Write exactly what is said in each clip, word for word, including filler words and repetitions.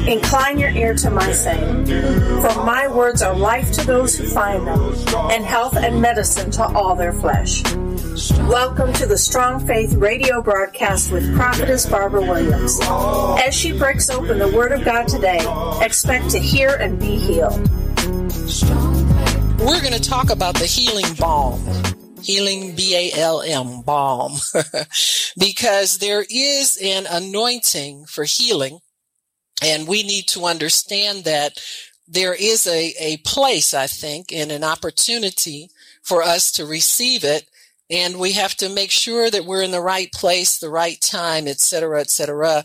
Incline your ear to my saying, for my words are life to those who find them, and health and medicine to all their flesh. Welcome to the Strong Faith radio broadcast with Prophetess Barbara Williams. As she breaks open the Word of God today, expect to hear and be healed. We're going to talk about the healing balm. Healing, B A L M, balm. Because there is an anointing for healing. And we need to understand that there is a, a place, I think, and an opportunity for us to receive it. And we have to make sure that we're in the right place, the right time, et cetera, et cetera,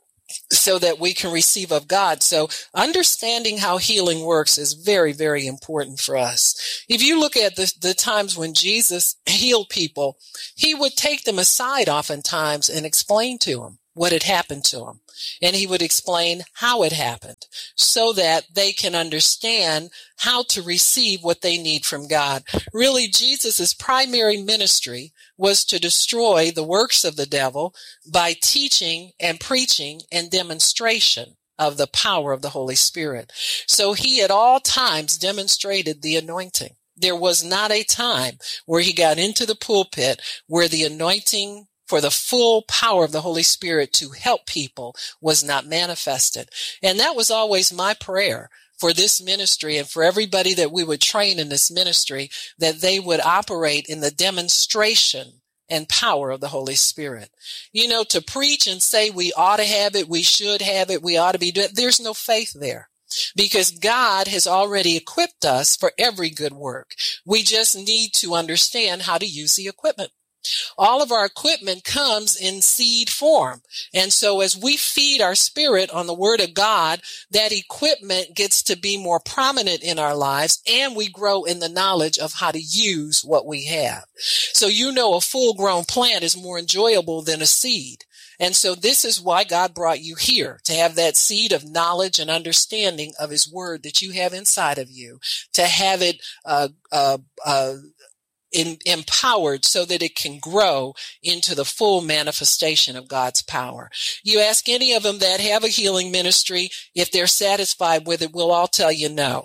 so that we can receive of God. So understanding how healing works is very, very important for us. If you look at the, the times when Jesus healed people, he would take them aside oftentimes and explain to them what had happened to them. And he would explain how it happened so that they can understand how to receive what they need from God. Really, Jesus' primary ministry was to destroy the works of the devil by teaching and preaching and demonstration of the power of the Holy Spirit. So he at all times demonstrated the anointing. There was not a time where he got into the pulpit where the anointing for the full power of the Holy Spirit to help people was not manifested. And that was always my prayer for this ministry and for everybody that we would train in this ministry, that they would operate in the demonstration and power of the Holy Spirit. You know, to preach and say we ought to have it, we should have it, we ought to be doing it, there's no faith there. Because God has already equipped us for every good work. We just need to understand how to use the equipment. All of our equipment comes in seed form. And so as we feed our spirit on the Word of God, that equipment gets to be more prominent in our lives, and we grow in the knowledge of how to use what we have. So you know a full-grown plant is more enjoyable than a seed. And so this is why God brought you here, to have that seed of knowledge and understanding of His Word that you have inside of you, to have it uh, uh, uh In, empowered so that it can grow into the full manifestation of God's power. You ask any of them that have a healing ministry, if they're satisfied with it, we'll all tell you no.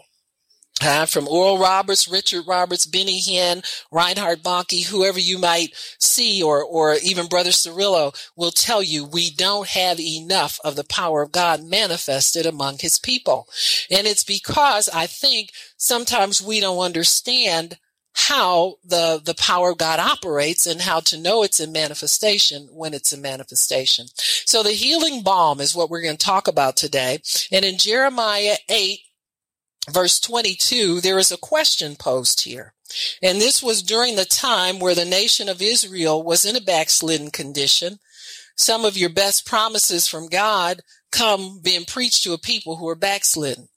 Uh, from Oral Roberts, Richard Roberts, Benny Hinn, Reinhard Bonnke, whoever you might see, or, or even Brother Cirillo will tell you we don't have enough of the power of God manifested among His people. And it's because I think sometimes we don't understand how the, the power of God operates and how to know it's in manifestation when it's in manifestation. So the healing balm is what we're going to talk about today. And in Jeremiah eight, verse twenty-two, there is a question posed here. And this was during the time where the nation of Israel was in a backslidden condition. Some of your best promises from God come being preached to a people who are backslidden.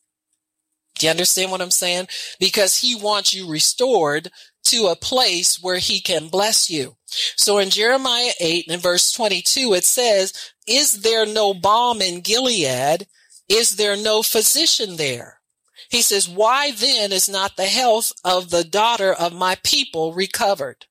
Do you understand what I'm saying? Because He wants you restored to a place where He can bless you. So in Jeremiah eight and verse twenty-two, it says, "Is there no balm in Gilead? Is there no physician there?" He says, "Why then is not the health of the daughter of my people recovered?"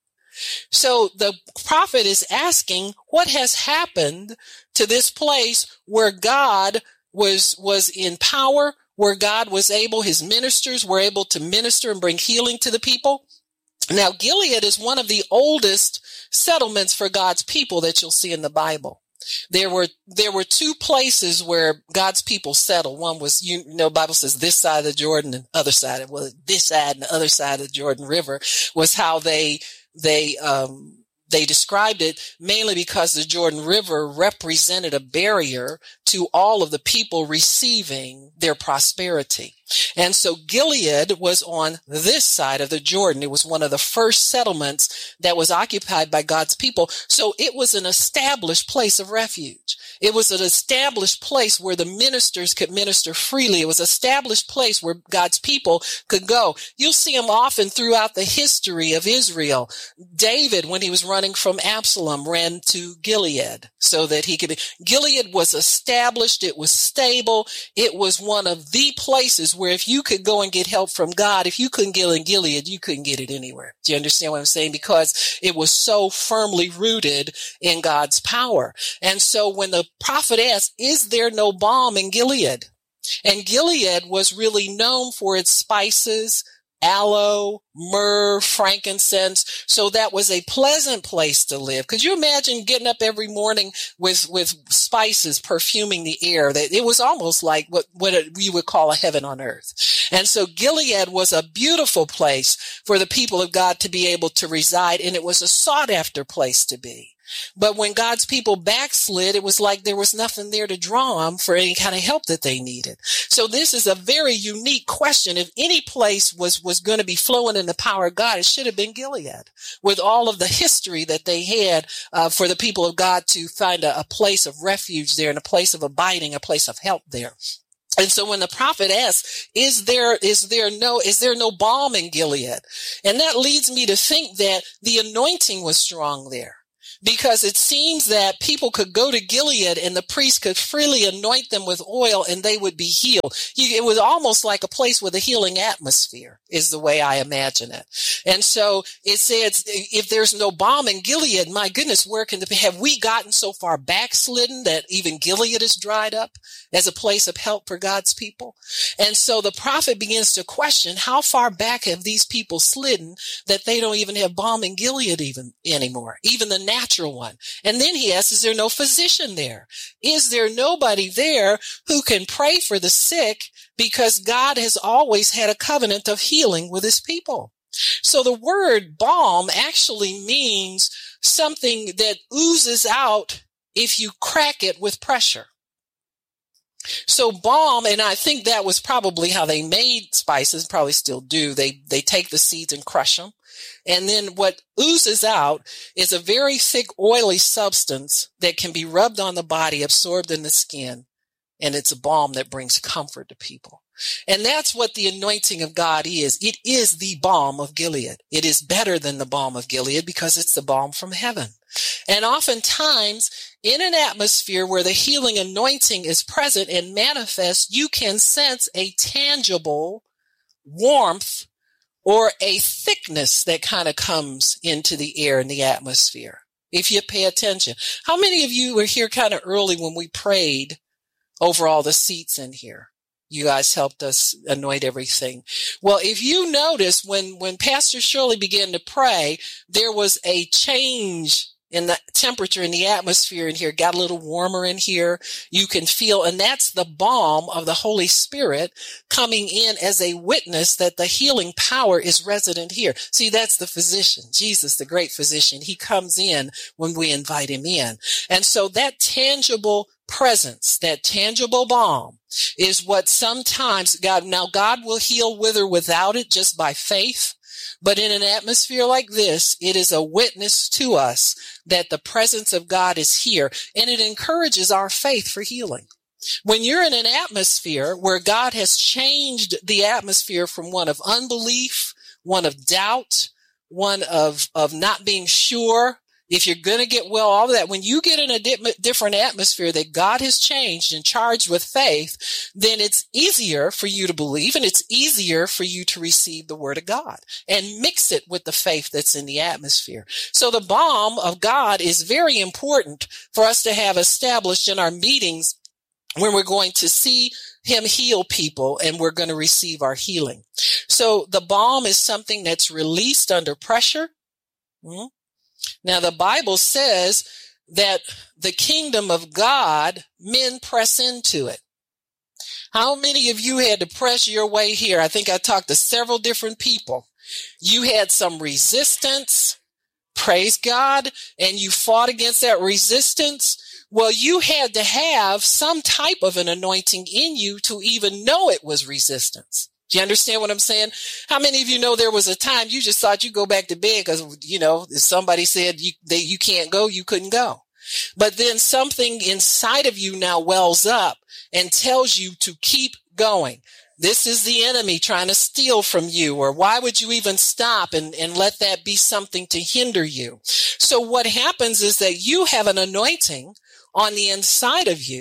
So the prophet is asking, what has happened to this place where God was, was in power, where God was able, His ministers were able to minister and bring healing to the people? Now, Gilead is one of the oldest settlements for God's people that you'll see in the Bible. There were, there were two places where God's people settled. One was, you know, the Bible says this side of the Jordan and other side of, well, this side and the other side of the Jordan River was how they, they, um, They described it mainly because the Jordan River represented a barrier to all of the people receiving their prosperity. And so Gilead was on this side of the Jordan. It was one of the first settlements that was occupied by God's people. So it was an established place of refuge. It was an established place where the ministers could minister freely. It was an established place where God's people could go. You'll see them often throughout the history of Israel. David, when he was running from Absalom, ran to Gilead so that he could be. Gilead was established. It was stable. It was one of the places where if you could go and get help from God, if you couldn't get it in Gilead, you couldn't get it anywhere. Do you understand what I'm saying? Because it was so firmly rooted in God's power. And so when the prophet asked, is there no balm in Gilead? And Gilead was really known for its spices, aloe, myrrh, frankincense. So that was a pleasant place to live. Could you imagine getting up every morning with, with spices perfuming the air? That it was almost like what, what we would call a heaven on earth. And so Gilead was a beautiful place for the people of God to be able to reside, and it was a sought after place to be. But when God's people backslid, it was like there was nothing there to draw them for any kind of help that they needed. So this is a very unique question. If any place was, was going to be flowing in the power of God, it should have been Gilead, with all of the history that they had uh, for the people of God to find a, a place of refuge there and a place of abiding, a place of help there. And so when the prophet asks, is there, is there no, is there no balm in Gilead? And that leads me to think that the anointing was strong there. Because it seems that people could go to Gilead and the priest could freely anoint them with oil and they would be healed. It was almost like a place with a healing atmosphere is the way I imagine it. And so it says, if there's no balm in Gilead, my goodness, where can the, have we gotten so far backslidden that even Gilead is dried up as a place of help for God's people? And so the prophet begins to question, how far back have these people slidden that they don't even have balm in Gilead even anymore, even the natural one. And then he asks, is there no physician there? Is there nobody there who can pray for the sick? Because God has always had a covenant of healing with his people. So the word balm actually means something that oozes out if you crack it with pressure. So balm, and I think that was probably how they made spices, probably still do. They, they take the seeds and crush them. And then what oozes out is a very thick, oily substance that can be rubbed on the body, absorbed in the skin. And it's a balm that brings comfort to people. And that's what the anointing of God is. It is the balm of Gilead. It is better than the balm of Gilead because it's the balm from heaven. And oftentimes, in an atmosphere where the healing anointing is present and manifest, you can sense a tangible warmth or a thickness that kind of comes into the air and the atmosphere, if you pay attention. How many of you were here kind of early when we prayed over all the seats in here? You guys helped us anoint everything. Well, if you notice, when, when Pastor Shirley began to pray, there was a change in the temperature in the atmosphere in here. It got a little warmer in here. You can feel, and that's the balm of the Holy Spirit coming in as a witness that the healing power is resident here. See, that's the physician, Jesus, the great physician. He comes in when we invite him in. And so that tangible presence, that tangible balm is what sometimes God, now God will heal with or without it just by faith. But in an atmosphere like this, it is a witness to us that the presence of God is here, and it encourages our faith for healing. When you're in an atmosphere where God has changed the atmosphere from one of unbelief, one of doubt, one of, of not being sure, if you're going to get well, all of that, when you get in a di- different atmosphere that God has changed and charged with faith, then it's easier for you to believe and it's easier for you to receive the word of God and mix it with the faith that's in the atmosphere. So the balm of God is very important for us to have established in our meetings when we're going to see him heal people and we're going to receive our healing. So the balm is something that's released under pressure. Mm-hmm. Now, the Bible says that the kingdom of God, men press into it. How many of you had to press your way here? I think I talked to several different people. You had some resistance, praise God, and you fought against that resistance. Well, you had to have some type of an anointing in you to even know it was resistance. Do you understand what I'm saying? How many of you know there was a time you just thought you'd go back to bed because, you know, if somebody said you, they, you can't go, you couldn't go. But then something inside of you now wells up and tells you to keep going. This is the enemy trying to steal from you, or why would you even stop and, and let that be something to hinder you? So what happens is that you have an anointing on the inside of you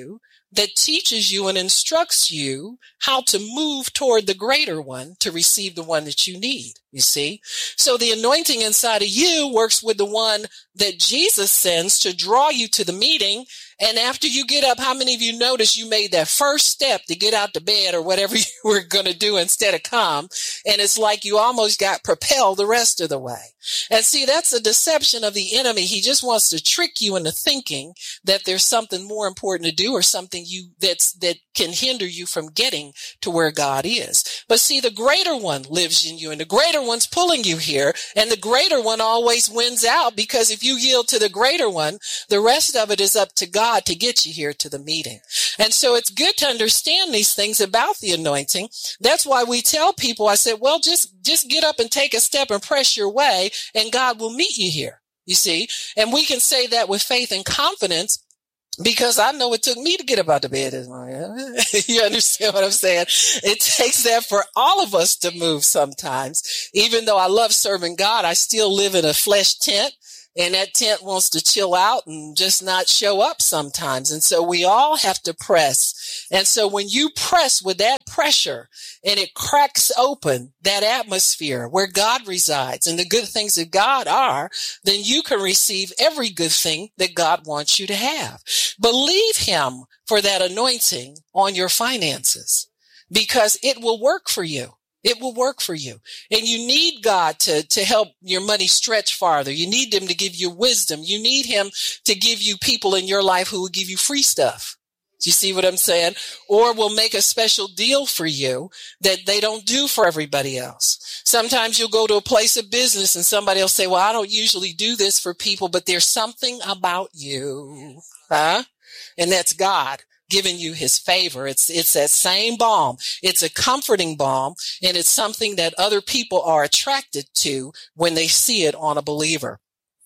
that teaches you and instructs you how to move toward the greater one to receive the one that you need, you see? So the anointing inside of you works with the one that Jesus sends to draw you to the meeting. And after you get up, how many of you notice you made that first step to get out the bed or whatever you were going to do instead of come? And it's like you almost got propelled the rest of the way. And see, that's a deception of the enemy. He just wants to trick you into thinking that there's something more important to do or something you that's that can hinder you from getting to where God is. But see, the greater one lives in you, and the greater one's pulling you here, and the greater one always wins out, because if you yield to the greater one, the rest of it is up to God to get you here to the meeting. And so it's good to understand these things about the anointing. That's why we tell people, I said, well, just just get up and take a step and press your way, and God will meet you here, you see. And we can say that with faith and confidence, because I know it took me to get up out of bed this morning. You understand what I'm saying? It takes that for all of us to move sometimes. Even though I love serving God, I still live in a flesh tent. And that tent wants to chill out and just not show up sometimes. And so we all have to press. And so when you press with that pressure and it cracks open that atmosphere where God resides and the good things that God are, then you can receive every good thing that God wants you to have. Believe him for that anointing on your finances, because it will work for you. It will work for you. And you need God to, to help your money stretch farther. You need him to give you wisdom. You need him to give you people in your life who will give you free stuff. Do you see what I'm saying? Or will make a special deal for you that they don't do for everybody else. Sometimes you'll go to a place of business and somebody will say, well, I don't usually do this for people, but there's something about you, huh? And that's God giving you his favor. It's, it's that same balm. It's a comforting balm, and it's something that other people are attracted to when they see it on a believer.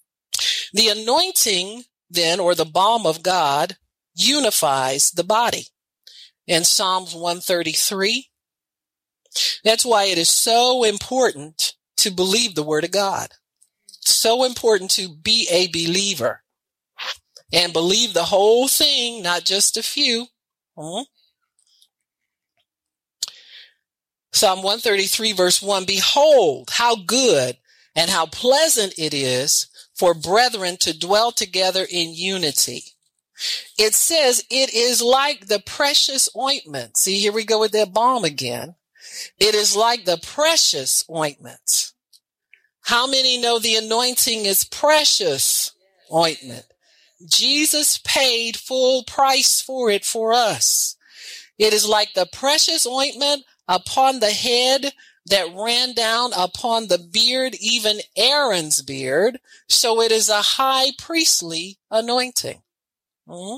The anointing then, or the balm of God, unifies the body. In Psalms one thirty-three, that's why it is so important to believe the word of God. So important to be a believer. And believe the whole thing, not just a few. Hmm? Psalm one thirty-three, verse one, behold, how good and how pleasant it is for brethren to dwell together in unity. It says it is like the precious ointment. See, here we go with that balm again. It is like the precious ointment. How many know the anointing is precious ointment? Jesus paid full price for it for us. It is like the precious ointment upon the head that ran down upon the beard, even Aaron's beard. So it is a high priestly anointing. Hmm?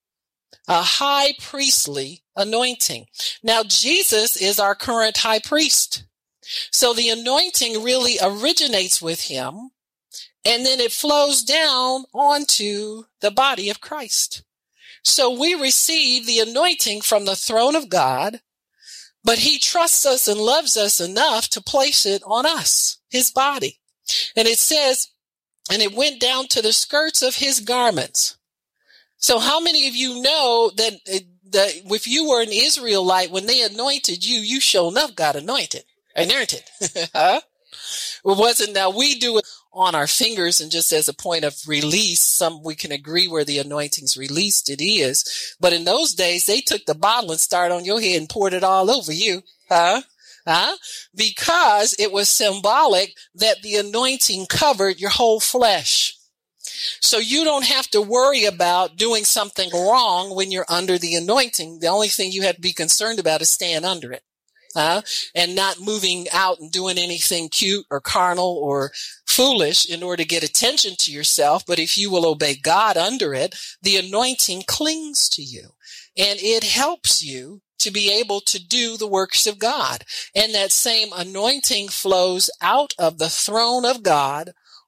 A high priestly anointing. Now, Jesus is our current high priest. So the anointing really originates with him. And then it flows down onto the body of Christ. So we receive the anointing from the throne of God, but he trusts us and loves us enough to place it on us, his body. And it says, and it went down to the skirts of his garments. So how many of you know that, that if you were an Israelite, when they anointed you, you sure enough got anointed, anointed. Huh? It wasn't, now we do it on our fingers and just as a point of release. Some we can agree where the anointing's released, it is. But in those days, they took the bottle and started on your head and poured it all over you. Huh? Huh? Because it was symbolic that the anointing covered your whole flesh. So you don't have to worry about doing something wrong when you're under the anointing. The only thing you have to be concerned about is staying under it. Huh? And not moving out and doing anything cute or carnal or foolish in order to get attention to yourself. But if you will obey God under it, the anointing clings to you and it helps you to be able to do the works of God. And that same anointing flows out of the throne of God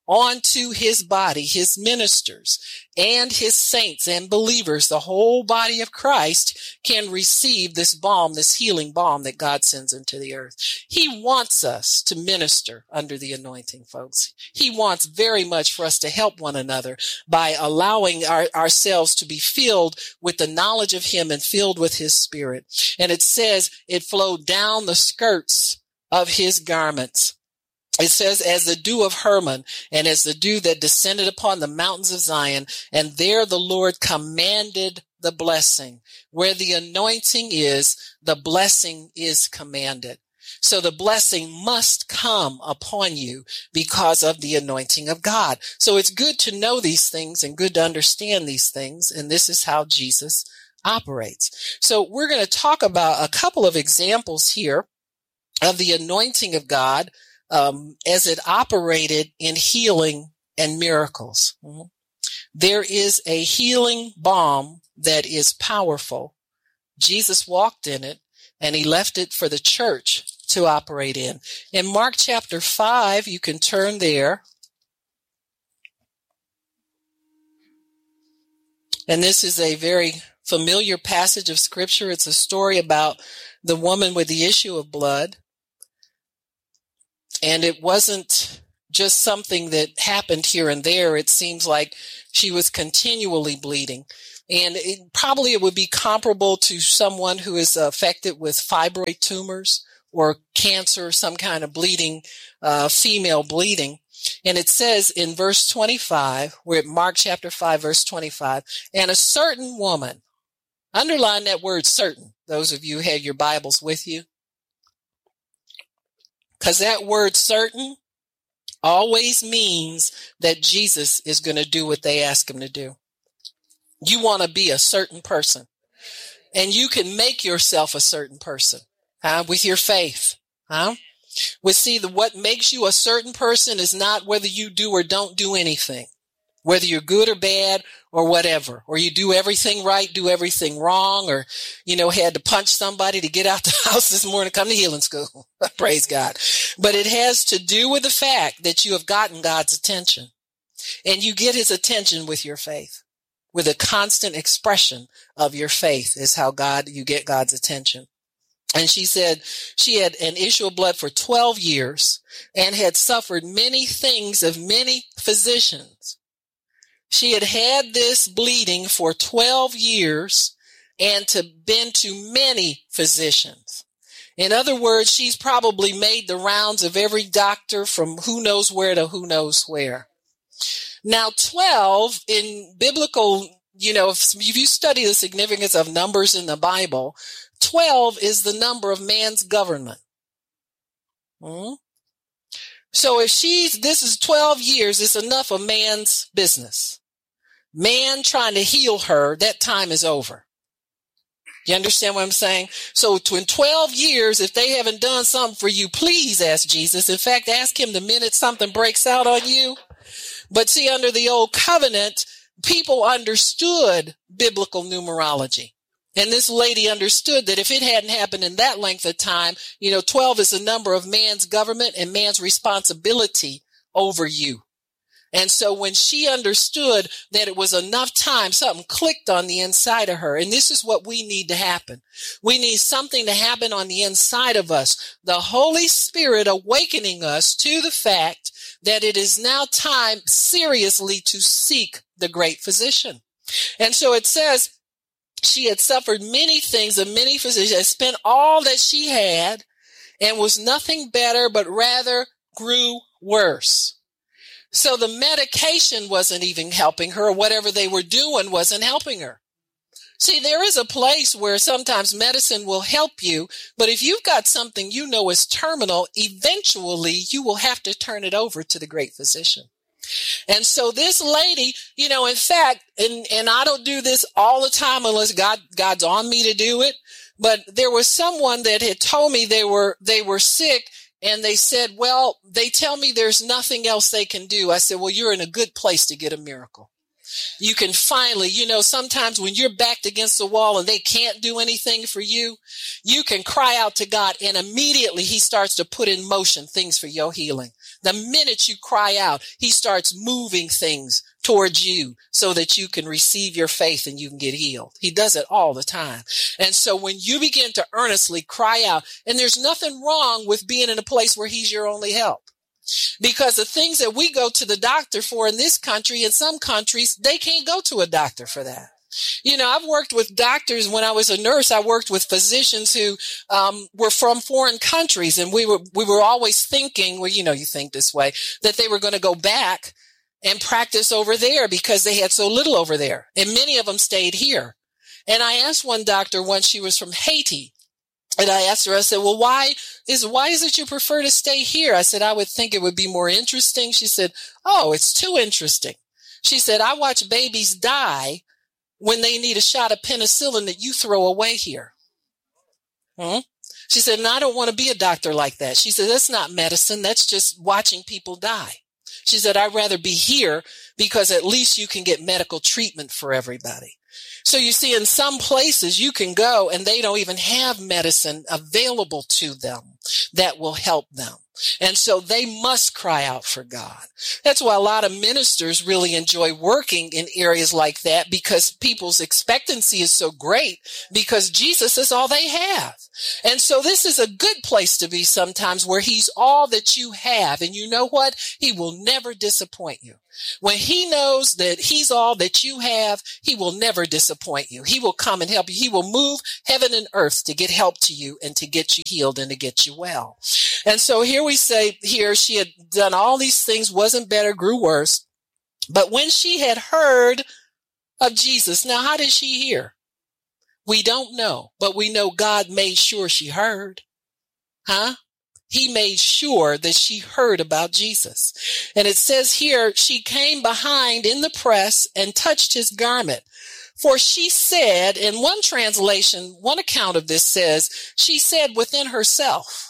onto his body, his ministers, and his saints and believers, the whole body of Christ can receive this balm, this healing balm that God sends into the earth. He wants us to minister under the anointing, folks. He wants very much for us to help one another by allowing our, ourselves to be filled with the knowledge of him and filled with his spirit. And it says it flowed down the skirts of his garments. It says, as the dew of Hermon, and as the dew that descended upon the mountains of Zion, and there the Lord commanded the blessing. Where the anointing is, the blessing is commanded. So the blessing must come upon you because of the anointing of God. So it's good to know these things and good to understand these things, and this is how Jesus operates. So we're going to talk about a couple of examples here of the anointing of God Um, as it operated in healing and miracles. Mm-hmm. There is a healing balm that is powerful. Jesus walked in it, and he left it for the church to operate in. In Mark chapter five, you can turn there. And this is a very familiar passage of Scripture. It's a story about the woman with the issue of blood. And it wasn't just something that happened here and there. It seems like she was continually bleeding. And it, probably it would be comparable to someone who is affected with fibroid tumors or cancer, some kind of bleeding, uh, female bleeding. And it says in verse twenty-five, we're at Mark chapter five, verse twenty-five, and a certain woman, underline that word certain, those of you who had your Bibles with you. Because that word certain always means that Jesus is going to do what they ask him to do. You want to be a certain person. And you can make yourself a certain person, huh? With your faith. Huh? Well, see, the, what makes you a certain person is not whether you do or don't do anything. Whether you're good or bad or whatever, or you do everything right, do everything wrong, or, you know, had to punch somebody to get out the house this morning, come to healing school. Praise God. But it has to do with the fact that you have gotten God's attention, and you get his attention with your faith, with a constant expression of your faith is how God, you get God's attention. And she said she had an issue of blood for twelve years and had suffered many things of many physicians. She had had this bleeding for twelve years and to been to many physicians. In other words, she's probably made the rounds of every doctor from who knows where to who knows where. Now, twelve in biblical, you know, if, if you study the significance of numbers in the Bible, twelve is the number of man's government. Hmm? So if she's, this is twelve years, it's enough of man's business. Man trying to heal her, that time is over. You understand what I'm saying? So to in twelve years, if they haven't done something for you, please ask Jesus. In fact, ask him the minute something breaks out on you. But see, under the old covenant, people understood biblical numerology. And this lady understood that if it hadn't happened in that length of time, you know, twelve is the number of man's government and man's responsibility over you. And so when she understood that it was enough time, something clicked on the inside of her. And this is what we need to happen. We need something to happen on the inside of us. The Holy Spirit awakening us to the fact that it is now time seriously to seek the great physician. And so it says, she had suffered many things of many physicians, had spent all that she had, and was nothing better, but rather grew worse. So the medication wasn't even helping her. Whatever they were doing wasn't helping her. See, there is a place where sometimes medicine will help you, but if you've got something you know is terminal, eventually you will have to turn it over to the great physician. And so this lady, you know, in fact, and, and I don't do this all the time unless God, God's on me to do it. But there was someone that had told me they were, they were sick, and they said, well, they tell me there's nothing else they can do. I said, well, you're in a good place to get a miracle. You can finally, you know, sometimes when you're backed against the wall and they can't do anything for you, you can cry out to God and immediately he starts to put in motion things for your healing. The minute you cry out, he starts moving things towards you so that you can receive your faith and you can get healed. He does it all the time. And so when you begin to earnestly cry out, and there's nothing wrong with being in a place where he's your only help. Because the things that we go to the doctor for in this country, in some countries, they can't go to a doctor for that. You know, I've worked with doctors. When I was a nurse, I worked with physicians who um, were from foreign countries. And we were we were always thinking, well, you know, you think this way, that they were going to go back and practice over there because they had so little over there. And many of them stayed here. And I asked one doctor once, she was from Haiti. And I asked her, I said, well, why is, why is it you prefer to stay here? I said, I would think it would be more interesting. She said, oh, it's too interesting. She said, I watch babies die when they need a shot of penicillin that you throw away here. Hmm? She said, and I don't want to be a doctor like that. She said, that's not medicine. That's just watching people die. She said, I'd rather be here because at least you can get medical treatment for everybody. So you see, in some places you can go and they don't even have medicine available to them that will help them. And so they must cry out for God. That's why a lot of ministers really enjoy working in areas like that, because people's expectancy is so great because Jesus is all they have. And so this is a good place to be sometimes, where he's all that you have. And you know what? He will never disappoint you. When he knows that he's all that you have, he will never disappoint you. He will come and help you. He will move heaven and earth to get help to you and to get you healed and to get you well. And so here we say here, she had done all these things, wasn't better, grew worse. But when she had heard of Jesus, now how did she hear? We don't know, but we know God made sure she heard. Huh? He made sure that she heard about Jesus. And it says here, she came behind in the press and touched his garment. For she said, in one translation, one account of this says, she said within herself.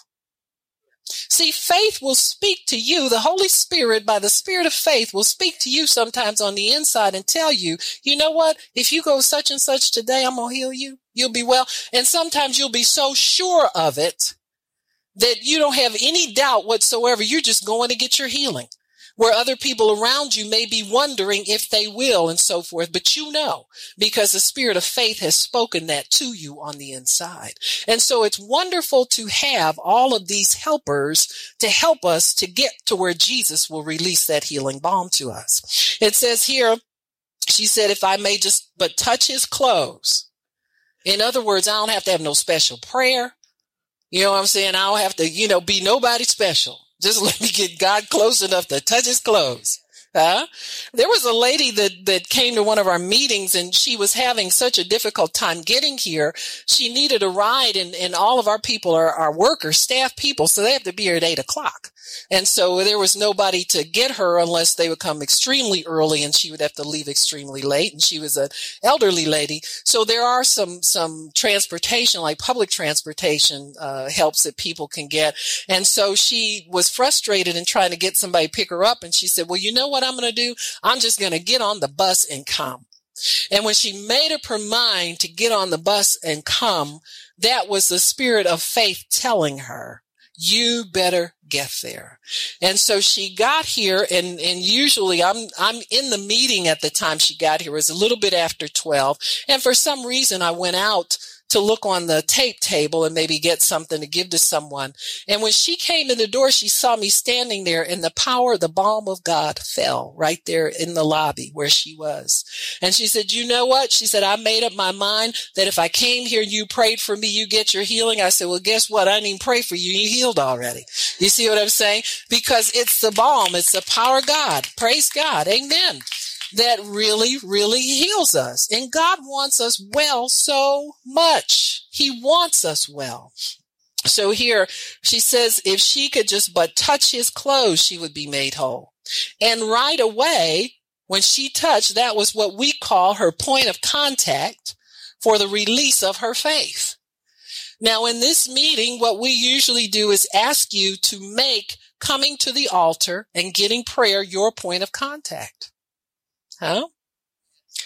See, faith will speak to you. The Holy Spirit, by the Spirit of faith, will speak to you sometimes on the inside and tell you, you know what? If you go such and such today, I'm going to heal you. You'll be well. And sometimes you'll be so sure of it that you don't have any doubt whatsoever. You're just going to get your healing, where other people around you may be wondering if they will and so forth. But you know, because the Spirit of faith has spoken that to you on the inside. And so it's wonderful to have all of these helpers to help us to get to where Jesus will release that healing balm to us. It says here, she said, if I may just but touch his clothes. In other words, I don't have to have no special prayer. You know what I'm saying? I don't have to, you know, be nobody special. Just let me get God close enough to touch his clothes. Huh? There was a lady that, that came to one of our meetings, and she was having such a difficult time getting here. She needed a ride, and, and all of our people are, are workers, staff people, so they have to be here at eight o'clock. And so there was nobody to get her unless they would come extremely early, and she would have to leave extremely late. And she was an elderly lady. So there are some, some transportation, like public transportation, uh, helps that people can get. And so she was frustrated in trying to get somebody to pick her up. And she said, well, you know what I'm going to do? I'm just going to get on the bus and come. And when she made up her mind to get on the bus and come, that was the Spirit of faith telling her, you better get there. And so she got here, and, and usually I'm, I'm in the meeting at the time she got here. It was a little bit after twelve. And for some reason I went out to look on the tape table and maybe get something to give to someone. And when she came in the door, she saw me standing there, and the power, the balm of God fell right there in the lobby where she was. And she said, you know what? She said, I made up my mind that if I came here and you prayed for me, you get your healing. I said, well, guess what? I didn't even pray for you. You healed already. You see what I'm saying? Because it's the balm. It's the power of God. Praise God. Amen. That really, really heals us. And God wants us well so much. He wants us well. So here she says, if she could just but touch his clothes, she would be made whole. And right away, when she touched, that was what we call her point of contact for the release of her faith. Now, in this meeting, what we usually do is ask you to make coming to the altar and getting prayer your point of contact. Huh?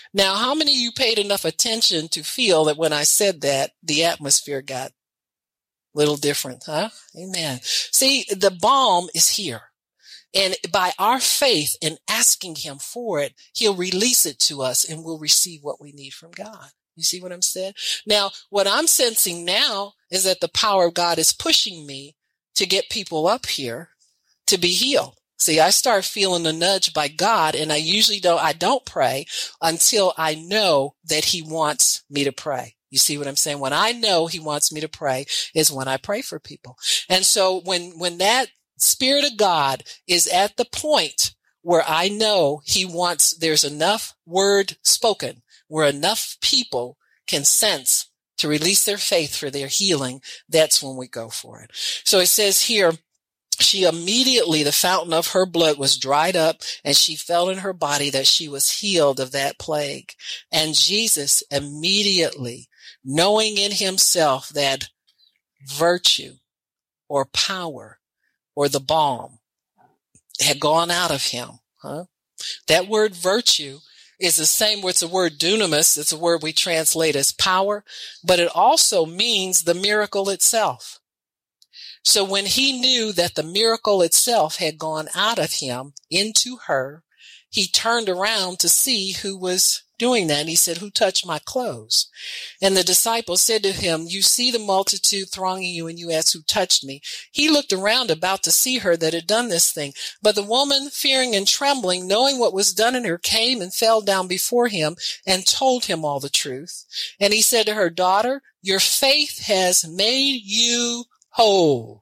Now, how many of you paid enough attention to feel that when I said that, the atmosphere got a little different, huh? Amen. See, the balm is here. And by our faith in asking him for it, he'll release it to us and we'll receive what we need from God. You see what I'm saying? Now, what I'm sensing now is that the power of God is pushing me to get people up here to be healed. See, I start feeling a nudge by God, and I usually don't, I don't pray until I know that he wants me to pray. You see what I'm saying? When I know he wants me to pray is when I pray for people. And so when, when that Spirit of God is at the point where I know he wants, there's enough word spoken where enough people can sense to release their faith for their healing, that's when we go for it. So it says here, she immediately, the fountain of her blood was dried up, and she felt in her body that she was healed of that plague. And Jesus immediately, knowing in himself that virtue or power or the balm had gone out of him, huh? That word virtue is the same word, it's the word dunamis. It's a word we translate as power, but it also means the miracle itself. So when he knew that the miracle itself had gone out of him into her, he turned around to see who was doing that. And he said, who touched my clothes? And the disciples said to him, you see the multitude thronging you, and you ask who touched me. He looked around about to see her that had done this thing. But the woman, fearing and trembling, knowing what was done in her, came and fell down before him and told him all the truth. And he said to her, daughter, your faith has made you whole.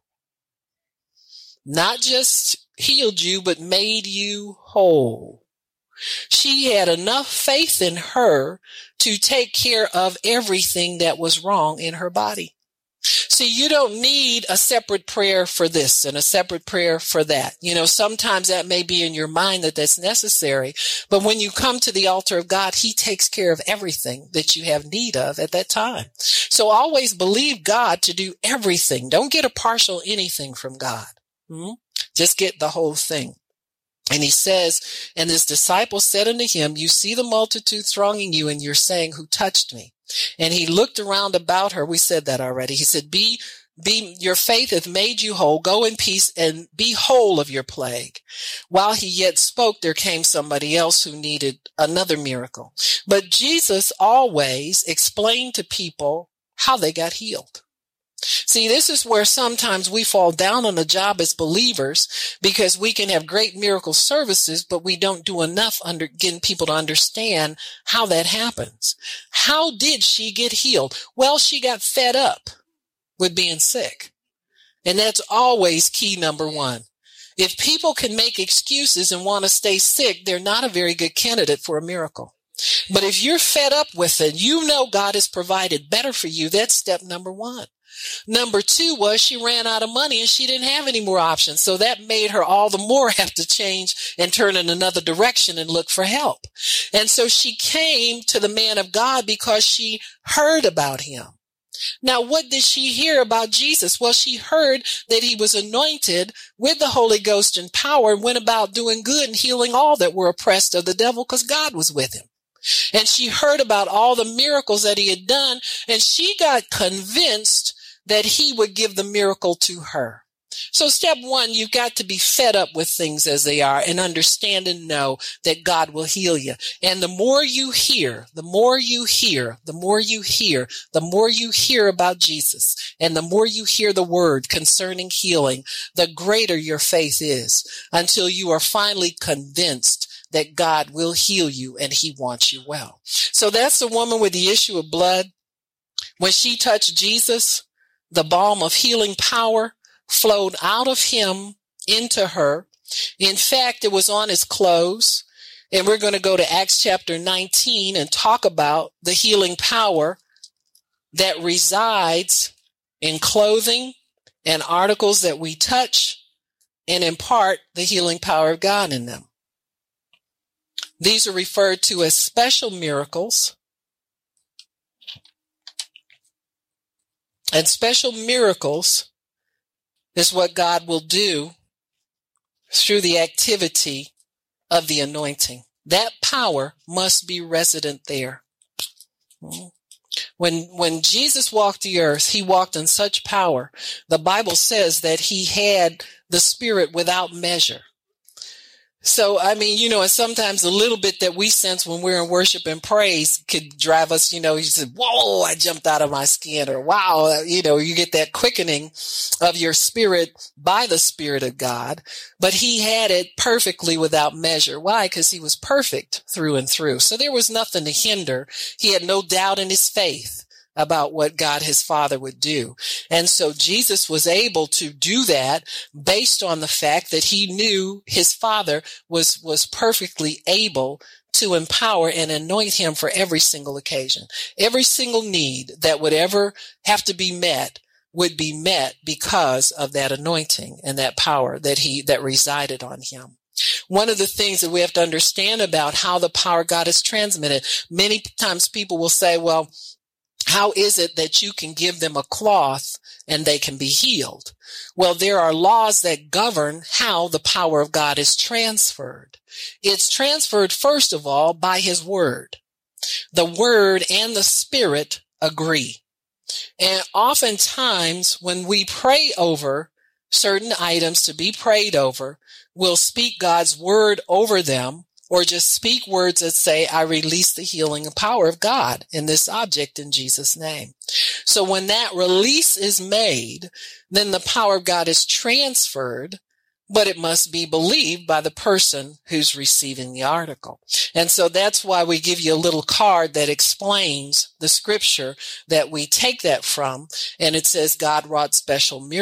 Not just healed you, but made you whole. She had enough faith in her to take care of everything that was wrong in her body. See, you don't need a separate prayer for this and a separate prayer for that. You know, sometimes that may be in your mind that that's necessary, but when you come to the altar of God, he takes care of everything that you have need of at that time. So always believe God to do everything. Don't get a partial anything from God. Hmm? Just get the whole thing. And he says, and his disciples said unto him, you see the multitude thronging you, and you're saying, who touched me? And he looked around about her. We said that already. He said, be, be, your faith hath made you whole. Go in peace and be whole of your plague. While he yet spoke, there came somebody else who needed another miracle. But Jesus always explained to people how they got healed. See, this is where sometimes we fall down on the job as believers, because we can have great miracle services, but we don't do enough under getting people to understand how that happens. How did she get healed? Well, she got fed up with being sick. And that's always key number one. If people can make excuses and want to stay sick, they're not a very good candidate for a miracle. But if you're fed up with it, you know God has provided better for you. That's step number one. Number two was she ran out of money and she didn't have any more options. So that made her all the more have to change and turn in another direction and look for help. And so she came to the man of God because she heard about him. Now, what did she hear about Jesus? Well, she heard that he was anointed with the Holy Ghost and power and went about doing good and healing all that were oppressed of the devil because God was with him. And she heard about all the miracles that he had done, and she got convinced that he would give the miracle to her. So step one, you've got to be fed up with things as they are and understand and know that God will heal you. And the more you hear, the more you hear, the more you hear, the more you hear about Jesus, and the more you hear the word concerning healing, the greater your faith is, until you are finally convinced that God will heal you and he wants you well. So that's the woman with the issue of blood. When she touched Jesus, the balm of healing power flowed out of him into her. In fact, it was on his clothes. And we're going to go to Acts chapter nineteen and talk about the healing power that resides in clothing and articles that we touch, and impart the healing power of God in them. These are referred to as special miracles. And special miracles is what God will do through the activity of the anointing. that power must be resident there. When, when Jesus walked the earth, he walked in such power. The Bible says that he had the Spirit without measure. So, I mean, you know, and sometimes a little bit that we sense when we're in worship and praise could drive us, you know, you say, whoa, I jumped out of my skin, or wow, you know, you get that quickening of your spirit by the Spirit of God. But he had it perfectly without measure. Why? Because he was perfect through and through. So there was nothing to hinder. He had no doubt in his faith about what God his Father would do. And so Jesus was able to do that based on the fact that he knew his Father was, was perfectly able to empower and anoint him for every single occasion. Every single need that would ever have to be met would be met because of that anointing and that power that he, that resided on him. One of the things that we have to understand about how the power of God is transmitted, many times people will say, well, how is it that you can give them a cloth and they can be healed? Well, there are laws that govern how the power of God is transferred. It's transferred, first of all, by his word. The word and the Spirit agree. And oftentimes when we pray over certain items to be prayed over, we'll speak God's word over them, or just speak words that say, I release the healing and power of God in this object in Jesus' name. So when that release is made, then the power of God is transferred, but it must be believed by the person who's receiving the article. And so that's why we give you a little card that explains the scripture that we take that from. And it says God wrought special miracles